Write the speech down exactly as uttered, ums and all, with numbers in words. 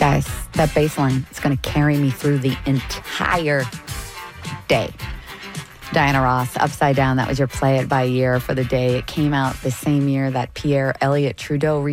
Guys, that bass line is going to carry me through the entire day. Diana Ross, Upside Down, that was your Play It by Year for the day. It came out the same year that Pierre Elliott Trudeau